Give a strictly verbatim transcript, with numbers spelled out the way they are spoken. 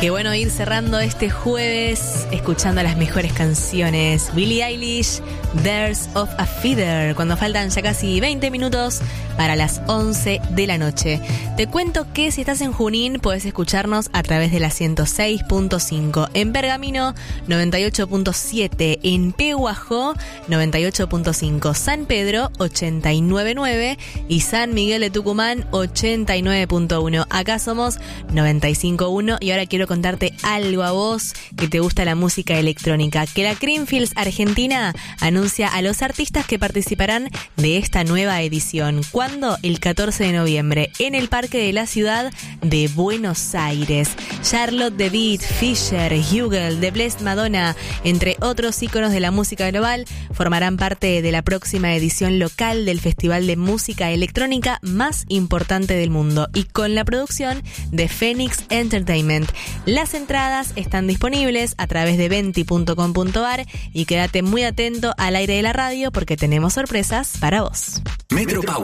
Qué bueno ir cerrando este jueves escuchando las mejores canciones. Billie Eilish, Birds of a Feather, cuando faltan ya casi veinte minutos para las once de la noche. Te cuento que si estás en Junín podés escucharnos a través de la ciento seis punto cinco, en Pergamino noventa y ocho punto siete, en Pehuajó noventa y ocho punto cinco, San Pedro ochenta y nueve punto nueve y San Miguel de Tucumán ochenta y nueve punto uno. Acá somos noventa y cinco punto uno y ahora quiero contarte algo a vos que te gusta la música electrónica, que la Creamfields Argentina anuncia a los artistas que participarán de esta nueva edición. ¿Cuándo? El catorce de noviembre, en el Parque de la Ciudad de Buenos Aires. Charlotte de Beat, Fisher, Hugel, The Blessed Madonna, entre otros íconos de la música global, formarán parte de la próxima edición local del Festival de Música Electrónica más importante del mundo y con la producción de Phoenix Entertainment. Las entradas están disponibles a través de venti punto com punto ar y quédate muy atento al aire de la radio porque tenemos sorpresas para vos. Metro Power.